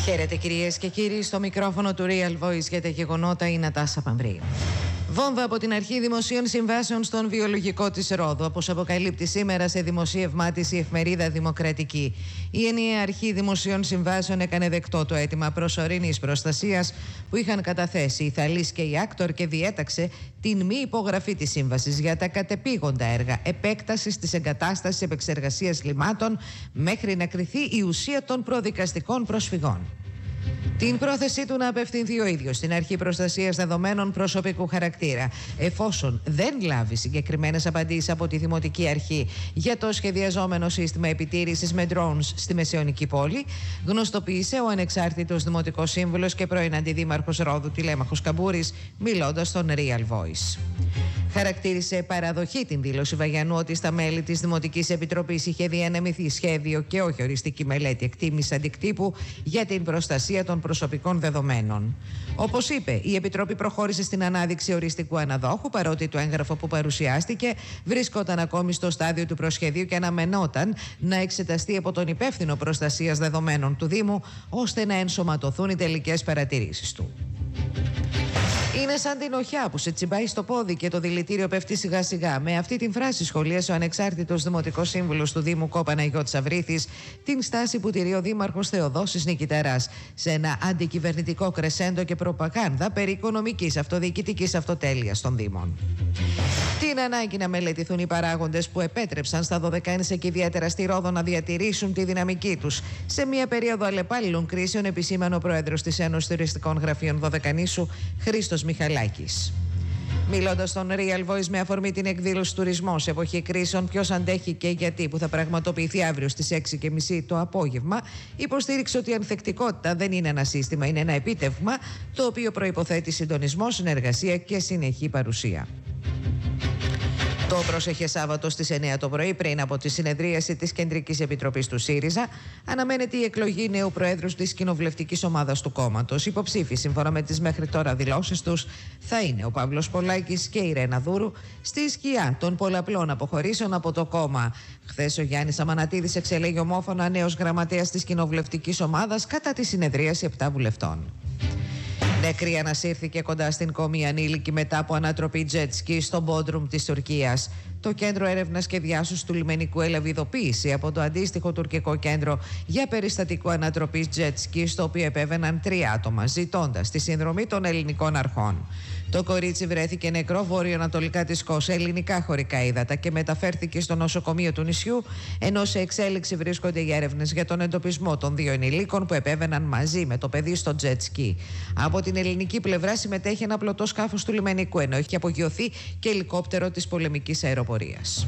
Χαίρετε κυρίες και κύριοι, στο μικρόφωνο του Real Voice για τα γεγονότα η Νατάσα Παμβρίου. Βόμβα από την Αρχή Δημοσίων Συμβάσεων στον βιολογικό της Ρόδου, όπως αποκαλύπτει σήμερα σε δημοσίευμά της η εφημερίδα Δημοκρατική. Η ενιαία Αρχή Δημοσίων Συμβάσεων έκανε δεκτό το αίτημα προσωρινής προστασίας που είχαν καταθέσει η Θαλής και η Άκτορ και διέταξε την μη υπογραφή της σύμβασης για τα κατεπήγοντα έργα επέκτασης της εγκατάστασης επεξεργασίας λιμάτων μέχρι να κριθεί η ουσία των προδικαστικών προσφυγών. Την πρόθεσή του να απευθυνθεί ο ίδιος στην Αρχή Προστασίας Δεδομένων προσωπικού χαρακτήρα, εφόσον δεν λάβει συγκεκριμένες απαντήσεις από τη Δημοτική Αρχή για το σχεδιαζόμενο σύστημα επιτήρησης με drones στη Μεσαιωνική Πόλη, γνωστοποίησε ο ανεξάρτητος Δημοτικός Σύμβουλος και πρώην Αντιδήμαρχος Ρόδου Τηλέμαχος Καμπούρης, μιλώντας στον Real Voice. Χαρακτήρισε παραδοχή την δήλωση Βαγιανού ότι στα μέλη της Δημοτικής Επιτροπής είχε διανεμηθεί σχέδιο και όχι οριστική μελέτη εκτίμησης αντικτύπου για την προστασία των προσωπικών δεδομένων. Όπως είπε, η Επιτροπή προχώρησε στην ανάδειξη οριστικού αναδόχου, παρότι το έγγραφο που παρουσιάστηκε βρίσκονταν ακόμη στο στάδιο του προσχεδίου και αναμενόταν να εξεταστεί από τον υπεύθυνο προστασίας δεδομένων του Δήμου, ώστε να ενσωματωθούν οι τελικές παρατηρήσεις του. Είναι σαν την οχιά που σε τσιμπάει στο πόδι και το δηλητήριο πέφτει σιγά σιγά. Με αυτή την φράση σχολίασε ο ανεξάρτητος Δημοτικός Σύμβουλος του Δήμου Παναγιώτης Αβρίθης την στάση που τηρεί ο Δήμαρχος Θεοδόσης Νικηταράς σε ένα αντικυβερνητικό κρεσέντο και προπαγάνδα περί οικονομικής αυτοδιοικητικής αυτοτέλειας των Δήμων. Την ανάγκη να μελετηθούν οι παράγοντες που επέτρεψαν στα Δωδεκάνησα και ιδιαίτερα στη Ρόδο να διατηρήσουν τη δυναμική τους σε μια περίοδο αλλεπάλληλων κρίσεων, επισήμανε ο πρόεδρος της Ένωσης Τουριστικών Γραφείων Δωδεκανήσου, Χρήστος Μιχαλάκης. Μιλώντας στον Real Voice με αφορμή την εκδήλωση Τουρισμός σε εποχή κρίσεων, ποιος αντέχει και γιατί, που θα πραγματοποιηθεί αύριο στις 6:30 το απόγευμα, υποστήριξε ότι η ανθεκτικότητα δεν είναι ένα σύστημα, είναι ένα επίτευγμα το οποίο προϋποθέτει συντονισμό, συνεργασία και συνεχή παρουσία. Το πρόσεχε Σάββατο στις 9 το πρωί, πριν από τη συνεδρίαση της Κεντρικής Επιτροπής του ΣΥΡΙΖΑ, αναμένεται η εκλογή νέου Προέδρου της κοινοβουλευτικής ομάδας του κόμματος. Υποψήφοι, σύμφωνα με τις μέχρι τώρα δηλώσεις τους, θα είναι ο Παύλος Πολάκης και η Ρένα Δούρου, στη σκιά των πολλαπλών αποχωρήσεων από το κόμμα. Χθες ο Γιάννης Αμανατίδης εξελέγει ομόφωνα νέος γραμματέας της κοινοβουλευτικής ομάδας κατά τη συνεδρίαση 7 βουλευτών. Νεκρή ανασύρθηκε κοντά στην Κόμη ανήλικη μετά από ανατροπή jet ski στο Μπόντρουμ της Τουρκίας. Το Κέντρο Έρευνας και Διάσωσης του Λιμενικού έλαβε ειδοποίηση από το αντίστοιχο τουρκικό κέντρο για περιστατικό ανατροπής jet ski, στο οποίο επέβαιναν 3 άτομα, ζητώντας τη συνδρομή των ελληνικών αρχών. Το κορίτσι βρέθηκε νεκρό βορειοανατολικά της Κος, ελληνικά χωρικά ύδατα, και μεταφέρθηκε στο νοσοκομείο του νησιού, ενώ σε εξέλιξη βρίσκονται οι έρευνες για τον εντοπισμό των 2 ενηλίκων που επέβαιναν μαζί με το παιδί στο jet ski. Από την ελληνική πλευρά συμμετέχει ένα πλωτό σκάφος του λιμενικού, ενώ έχει απογειωθεί και ελικόπτερο της πολεμικής αεροπορίας.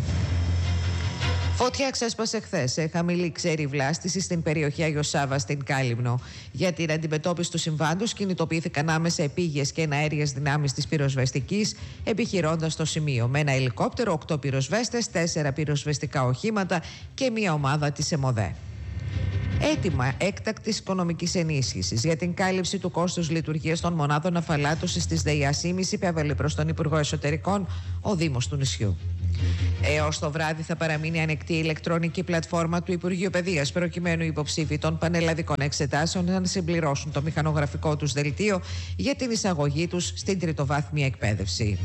Φωτιά ξέσπασε χθες σε χαμηλή ξέρη βλάστηση στην περιοχή Άγιο Σάββα στην Κάλυμνο. Για την αντιμετώπιση του συμβάντος κινητοποιήθηκαν άμεσα επίγειες και εναέριες δυνάμεις της πυροσβεστικής, επιχειρώντας το σημείο με ένα ελικόπτερο, 8 πυροσβέστες, 4 πυροσβεστικά οχήματα και μια ομάδα της ΕΜΟΔΕ. Έτοιμα έκτακτης οικονομικής ενίσχυσης για την κάλυψη του κόστους λειτουργίας των μονάδων αφαλάτωσης της ΔΕΙΑΣΥΜΙΣ υπέβαλε προς τον Υπουργό Εσωτερικών ο Δήμος του νησιού. Έως το βράδυ θα παραμείνει ανοιχτή η ηλεκτρονική πλατφόρμα του Υπουργείου Παιδείας, προκειμένου οι υποψήφοι των πανελλαδικών εξετάσεων να συμπληρώσουν το μηχανογραφικό τους δελτίο για την εισαγωγή τους στην τριτοβάθμια εκπαίδευση.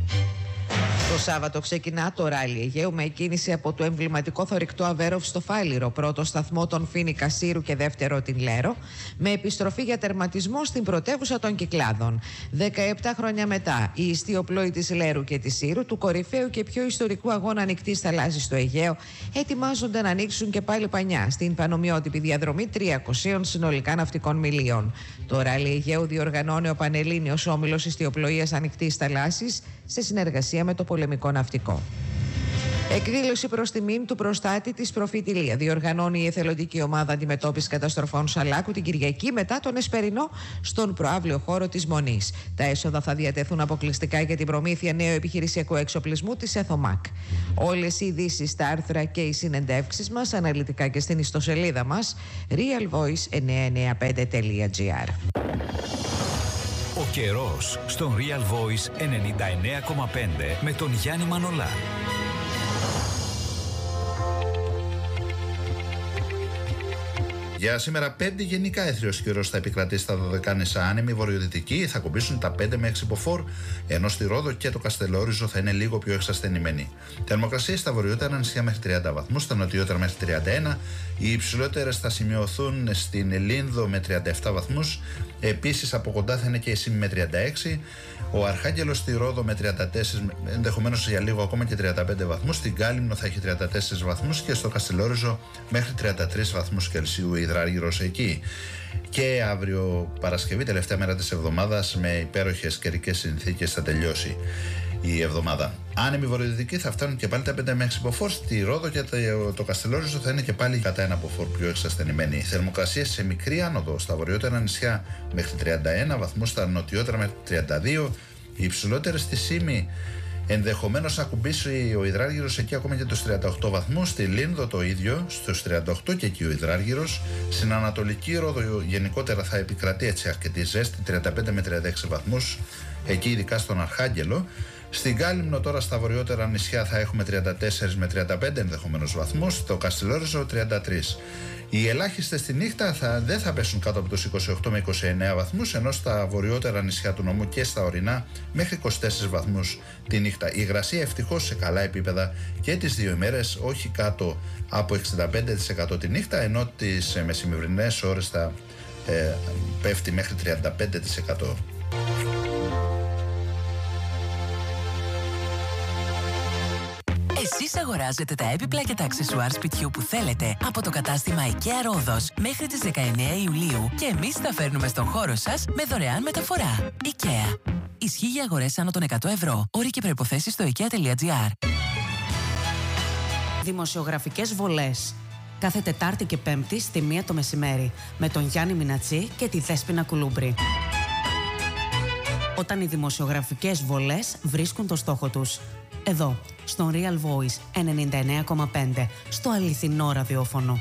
Το Σάββατο ξεκινά το ράλι Αιγαίου με εκκίνηση από το εμβληματικό θωρηκτό Αβέροφ στο Φάληρο, πρώτο σταθμό τον Φοίνικα Σύρου και δεύτερο την Λέρο, με επιστροφή για τερματισμό στην πρωτεύουσα των Κυκλάδων. 17 χρόνια μετά, οι ιστιοπλόοι της Λέρου και της Σύρου, του κορυφαίου και πιο ιστορικού αγώνα ανοιχτής θαλάσσης στο Αιγαίο, ετοιμάζονται να ανοίξουν και πάλι πανιά στην πανομοιότυπη διαδρομή 300 συνολικά ναυτικών μιλίων. Το ράλι Αιγαίου διοργανώνει ο Πανελλήνιος Όμιλος Ιστιοπλοείας Ανοιχτής Θαλάσσης σε συνεργασία με το πολεμικό ναυτικό. Εκδήλωση προς τιμήν του προστάτη της Προφητηλία διοργανώνει η εθελοντική ομάδα αντιμετώπισης καταστροφών Σαλάκου την Κυριακή μετά τον Εσπερινό στον προαύλιο χώρο της Μονής. Τα έσοδα θα διατεθούν αποκλειστικά για την προμήθεια νέου επιχειρησιακού εξοπλισμού της ΕΘΟΜΑΚ. Όλες οι ειδήσεις στα άρθρα και οι συνεντεύξεις μας αναλυτικά και στην ιστοσελίδα μας realvoice995.gr. Ο καιρός στον Real Voice 99,5 με τον Γιάννη Μανολά. Για σήμερα 5 γενικά έθριος καιρός θα επικρατήσει στα Δωδεκάνησα, άνεμοι βορειοδυτικοί θα κουμπίσουν τα 5 με 6 μποφόρ, ενώ στη Ρόδο και το Καστελόριζο θα είναι λίγο πιο εξασθενημένοι. Θερμοκρασίες στα βορειότερα νησιά μέχρι 30 βαθμούς, στα νοτιότερα μέχρι 31, οι υψηλότερες θα σημειωθούν στην Ελλήνδο με 37 βαθμούς, επίσης από κοντά θα είναι και η Σύμη με 36, ο Αρχάγγελος στη Ρόδο με 34, ενδεχομένως για λίγο ακόμα και 35 βαθμούς, στην Κάλυμνο θα έχει 34 βαθμούς και στο Καστελόριζο μέχρι 33 βαθμούς Κελσίου, υδράργυρος εκεί. Και αύριο Παρασκευή, τελευταία μέρα της εβδομάδας, με υπέροχες καιρικές συνθήκες θα τελειώσει η εβδομάδα. Άνεμοι βορειοδυτικοί θα φτάνουν και πάλι τα 5 με 6 μποφόρ, στη Ρόδο και το Καστελόριζο θα είναι και πάλι κατά ένα μποφόρ πιο εξασθενημένοι. Θερμοκρασίες σε μικρή άνοδο στα βορειότερα νησιά μέχρι 31 βαθμούς, στα νοτιότερα μέχρι 32, οι υψηλότερες στη Σύμη ενδεχομένως να κουμπίσει ο υδράργυρος εκεί ακόμα και τους 38 βαθμούς, στη Λίνδο το ίδιο στους 38 και εκεί ο υδράργυρος, στην Ανατολική Ρόδο γενικότερα θα επικρατεί έτσι αρκετή ζέστη, 35 με 36 βαθμούς, εκεί ειδικά στον Αρχάγγελο. Στην Κάλυμνο τώρα στα βορειότερα νησιά θα έχουμε 34 με 35 ενδεχομένως βαθμούς, στο Καστελόριζο 33. Οι ελάχιστες στη νύχτα δεν θα πέσουν κάτω από τους 28 με 29 βαθμούς, ενώ στα βορειότερα νησιά του νομού και στα ορεινά μέχρι 24 βαθμούς τη νύχτα. Η υγρασία ευτυχώς σε καλά επίπεδα και τις δύο ημέρες, όχι κάτω από 65% τη νύχτα, ενώ τις μεσημβρινές ώρες θα πέφτει μέχρι 35%. Εσείς αγοράζετε τα έπιπλα και τα αξεσουάρ σπιτιού που θέλετε από το κατάστημα IKEA Ρόδος μέχρι τις 19 Ιουλίου και εμείς τα φέρνουμε στον χώρο σας με δωρεάν μεταφορά. IKEA. Ισχύει για αγορές άνω των 100 ευρώ. Όροι και προϋποθέσεις στο ikea.gr. Δημοσιογραφικές βολές. Κάθε Τετάρτη και Πέμπτη στη 1 το μεσημέρι με τον Γιάννη Μινατσί και τη Δέσποινα Κουλούμπρη. Όταν οι δημοσιογραφικές βολές βρίσκουν το στόχο τους. Εδώ, στον Real Voice 99,5, στο αληθινό ραδιόφωνο.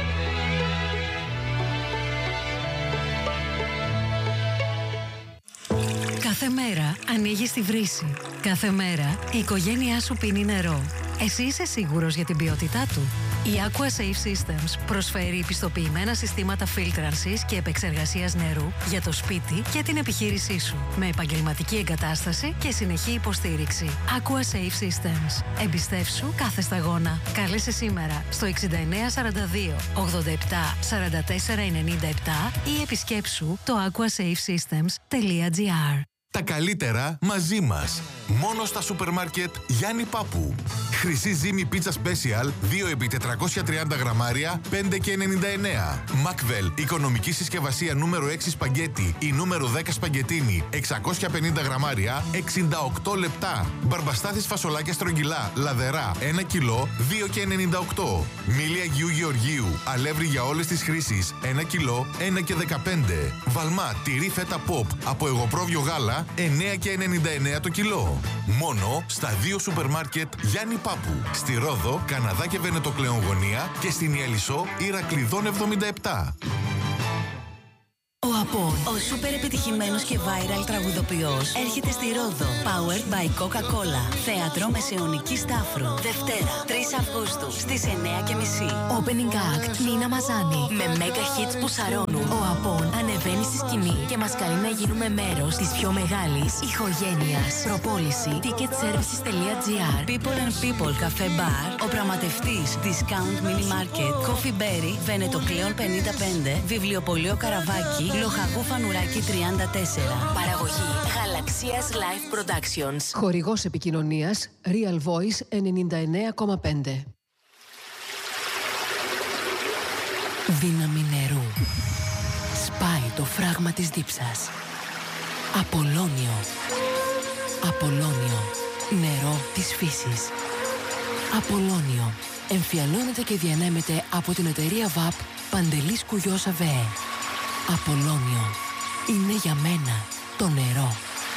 Κάθε μέρα ανοίγεις τη βρύση. Κάθε μέρα η οικογένειά σου πίνει νερό. Εσύ είσαι σίγουρος για την ποιότητά του? Η Aqua Safe Systems προσφέρει πιστοποιημένα συστήματα φίλτρανσης και επεξεργασίας νερού για το σπίτι και την επιχείρησή σου, με επαγγελματική εγκατάσταση και συνεχή υποστήριξη. Aqua Safe Systems. Εμπιστεύσου κάθε σταγόνα. Κάλεσε σήμερα στο 6942 87 44 97 ή επισκέψου το aquasafesystems.gr. Τα καλύτερα μαζί μας. Μόνο στα σούπερ μάρκετ Γιάννη Πάπου. Χρυσή ζύμη πίτσα special 2x430 γραμμάρια 5,99. Μακβέλ οικονομική συσκευασία νούμερο 6 σπαγκέτι ή νούμερο 10 σπαγκετίνι 650 γραμμάρια 68 λεπτά. Μπαρμπαστάθης φασολάκια στρογγυλά λαδερά 1 κιλό 2,98. Μήλια Αγίου Γεωργίου αλεύρι για όλες τις χρήσεις 1 κιλό 1,15. Βαλμά τυρί φέτα pop από εγωπρόβιο γάλα 9,99 το κιλό. Μόνο στα 2 σούπερ μάρκετ Γιάννη Πάπου. Στη Ρόδο, Καναδά και Βενετοκλέον Γωνία και στην Ιαλισσό Ηρακλειδών 77. Ο Απόν, ο σούπερ επιτυχημένος και viral τραγουδοποιός, έρχεται στη Ρόδο. Powered by Coca-Cola. Θέατρο Μεσαιωνικής Τάφρου. Δευτέρα, 3 Αυγούστου, στις 9:30. Opening Act Νίνα Μαζάνη. Με mega hits που σαρώνουν, ο Απόν ανεβαίνει στη σκηνή και μας καλεί να γίνουμε μέρος της πιο μεγάλης ηχογένειας. Προπόληση ticketservices.gr. People and People Cafe Bar. Ο πραγματευτής Discount Mini Market. Coffee Berry. Βενετοκλέον 55. Βιβλιοπωλείο Καραβάκι. Λοχαγού Φανουράκη 34. Παραγωγή Γαλαξίας Live Productions. Χορηγός επικοινωνίας Real Voice 99,5. Δύναμη νερού. Σπάει το φράγμα της δίψας. Απολώνιο. Απολώνιο. Νερό της φύσης. Απολώνιο. Εμφιαλώνεται και διανέμεται από την εταιρεία ΒΑΠ Παντελής Κουγιός ΑΒΕ. Απολώνιο. Είναι για μένα το νερό.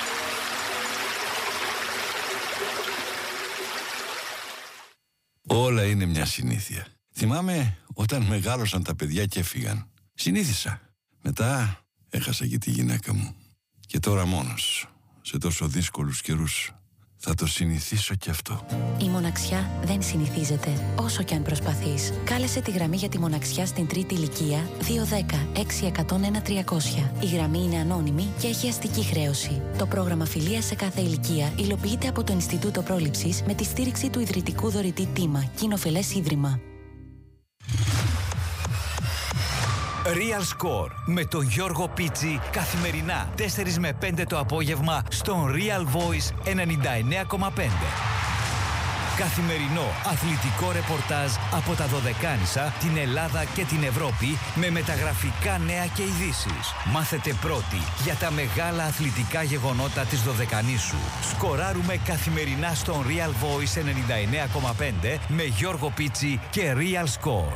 Όλα είναι μια συνήθεια. Θυμάμαι όταν μεγάλωσαν τα παιδιά και έφυγαν. Συνήθισα. Μετά έχασα και τη γυναίκα μου. Και τώρα μόνος, σε τόσο δύσκολους καιρούς, Θα το συνηθίσω κι αυτό. Η μοναξιά δεν συνηθίζεται, όσο κι αν προσπαθείς. Κάλεσε τη γραμμή για τη μοναξιά στην τρίτη ηλικία 210-6101-300. Η γραμμή είναι ανώνυμη και έχει αστική χρέωση. Το πρόγραμμα φιλίας σε κάθε ηλικία υλοποιείται από το Ινστιτούτο Πρόληψης με τη στήριξη του ιδρυτικού δωρητή Τίμα, κοινοφελές ίδρυμα. Real Score με τον Γιώργο Πίτσι καθημερινά 4 με 5 το απόγευμα στον Real Voice 99,5. Καθημερινό αθλητικό ρεπορτάζ από τα Δωδεκάνησα, την Ελλάδα και την Ευρώπη με μεταγραφικά νέα και ειδήσεις. Μάθετε πρώτοι για τα μεγάλα αθλητικά γεγονότα της Δωδεκανήσου. Σκοράρουμε καθημερινά στον Real Voice 99,5 με Γιώργο Πίτσι και Real Score.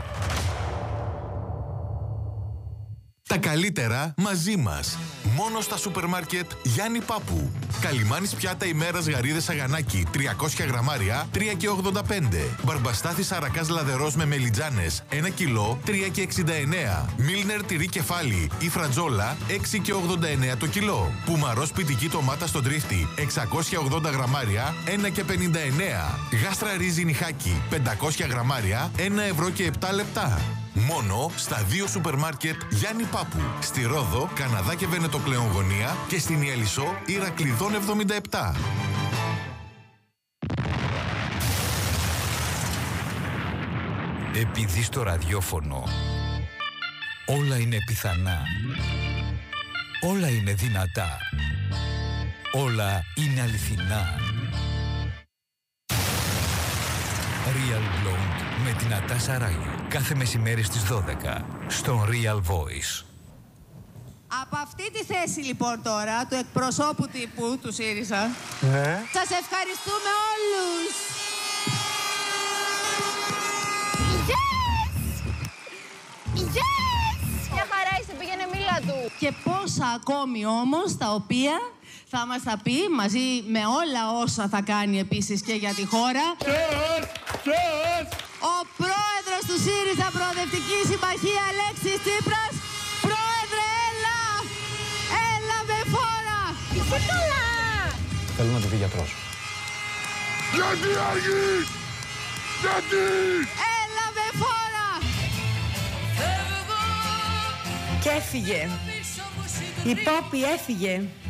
Τα καλύτερα μαζί μας. Μόνο στα σούπερ μάρκετ Γιάννη Πάπου. Καλιμάνης πιάτα ημέρας γαρίδες αγανάκι 300 γραμμάρια 3,85. Μπαρμπαστάθης αρακάς λαδερός με μελιτζάνες 1 κιλό 3,69. Μίλνερ τυρί κεφάλι ή φρατζόλα 6,89 το κιλό. Πουμαρό σπιτική ντομάτα στο τρίφτη 680 γραμμάρια 1,59. Γάστρα ρύζι νιχάκι 500 γραμμάρια 1,07 λεπτά. Μόνο στα 2 σούπερ μάρκετ Γιάννη Πάπου. Στη Ρόδο, Καναδά και Βενετοκλέον γωνία και στην Ιελισσό, Ηρακλειδών 77. Επειδή στο ραδιόφωνο όλα είναι πιθανά, όλα είναι δυνατά, όλα είναι αληθινά. Real Blonde με την Νατάσα Ράγιο. Κάθε μεσημέρι στις 12 στον Real Voice. Από αυτή τη θέση λοιπόν τώρα, του εκπροσώπου τύπου του ΣΥΡΙΖΑ, ναι, σας ευχαριστούμε όλους. Yes! Yes! Μια χαρά είσαι, πήγαινε μίλα του. Και πόσα ακόμη όμως, τα οποία θα μας τα πει μαζί με όλα όσα θα κάνει επίσης και για τη χώρα. Ο πρόεδρος του ΣΥΡΙΖΑ Προοδευτική Συμμαχία, Αλέξης Τσίπρας. Πρόεδρε, έλα! Έλα με φόρα! Είσαι καλά! Θέλω να του πει γιατρός. Γιατί αργείς! Γιατί! Έλα με φόρα! Και έφυγε. Η Πόπη έφυγε.